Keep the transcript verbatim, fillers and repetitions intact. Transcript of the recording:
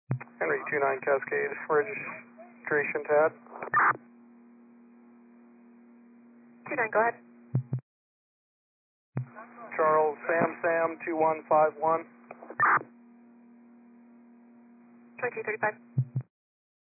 Henry two nine Cascade, registration Tad. two nine, go ahead. Charles Sam Sam two one five one. twenty-two thirty-five.